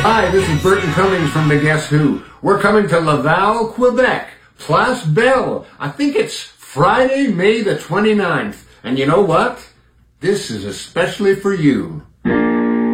Hi, this is Burton Cummings from the Guess Who. We're coming to Laval, Quebec, Place Belle. I think it's Friday, May the 29th. And you know what? This is especially for you.